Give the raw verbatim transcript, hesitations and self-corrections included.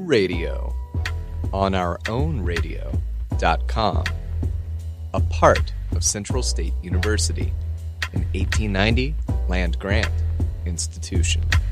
Radio on our own radio dot com, a part of Central State University, an eighteen ninety land grant institution.